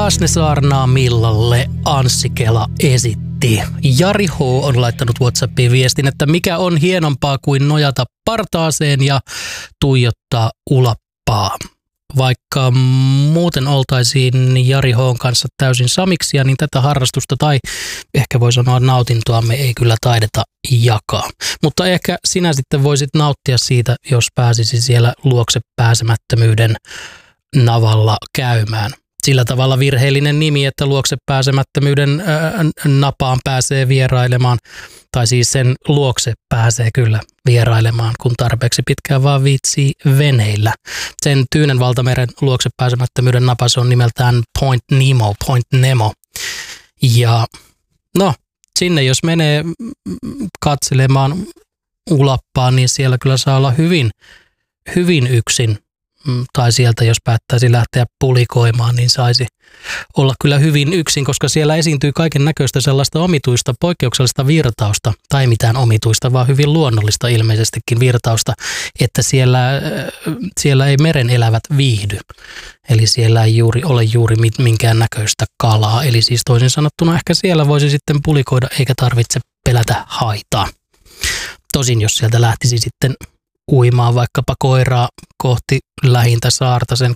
taas ne saarnaa millalle Anssi Kela esitti. Jari H. on laittanut WhatsAppiin viestin, että mikä on hienompaa kuin nojata partaaseen ja tuijottaa ulappaa. Vaikka muuten oltaisiin Jari H:n kanssa täysin samiksia, niin tätä harrastusta tai ehkä voi sanoa nautintoa me ei kyllä taideta jakaa. Mutta ehkä sinä sitten voisit nauttia siitä, jos pääsisi siellä luokse pääsemättömyyden navalla käymään. Sillä tavalla virheellinen nimi, että luokse pääsemättömyyden napaan pääsee vierailemaan, tai siis sen luokse pääsee kyllä vierailemaan, kun tarpeeksi pitkään vaan viitsii veneillä. Sen Tyynen valtameren luokse pääsemättömyyden napa, se on nimeltään Point Nemo. Ja no, sinne jos menee katselemaan ulappaa, niin siellä kyllä saa olla hyvin yksin. Tai sieltä, jos päättäisi lähteä pulikoimaan, niin saisi olla kyllä hyvin yksin, koska siellä esiintyy kaiken näköistä sellaista omituista, poikkeuksellista virtausta, tai mitään omituista, vaan hyvin luonnollista ilmeisestikin virtausta, että siellä ei meren elävät viihdy. Eli siellä ei ole juuri minkään näköistä kalaa. Eli siis toisin sanottuna ehkä siellä voisi sitten pulikoida, eikä tarvitse pelätä haitaa. Tosin jos sieltä lähtisi sitten uimaan vaikkapa koiraa kohti lähintä saarta sen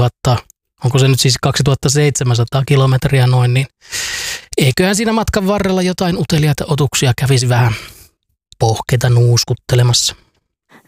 2700 kilometriä noin, niin eiköhän siinä matkan varrella jotain uteliaita otuksia kävisi vähän pohkeita nuuskuttelemassa.